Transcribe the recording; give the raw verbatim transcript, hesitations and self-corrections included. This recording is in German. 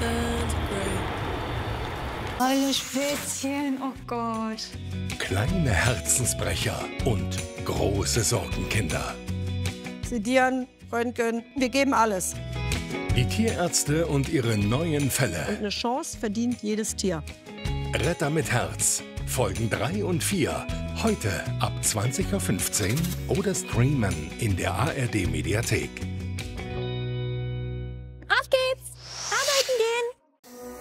Alle Spätzchen, oh Gott. Kleine Herzensbrecher und große Sorgenkinder. Sedieren, Röntgen, wir geben alles. Die Tierärzte und ihre neuen Fälle. Und eine Chance verdient jedes Tier. Retter mit Herz. Folgen drei und vier. Heute ab zwanzig Uhr fünfzehn oder streamen in der A R D Mediathek.